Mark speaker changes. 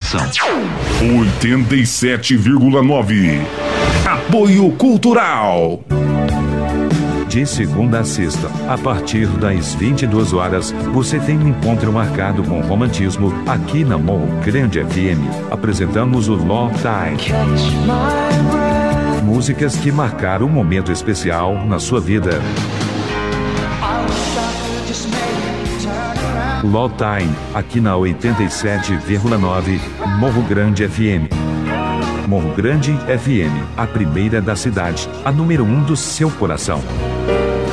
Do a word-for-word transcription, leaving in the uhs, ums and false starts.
Speaker 1: coração.
Speaker 2: oitenta e sete vírgula nove. Apoio Cultural.
Speaker 3: De segunda a sexta, a partir das vinte e duas horas, você tem um encontro marcado com romantismo aqui na Morro Grande F M. Apresentamos o Love Time. Músicas que marcaram um momento especial na sua vida. Love Time, aqui na oitenta e sete vírgula nove, Morro Grande F M. Morro Grande F M, a primeira da cidade, a número um do seu coração.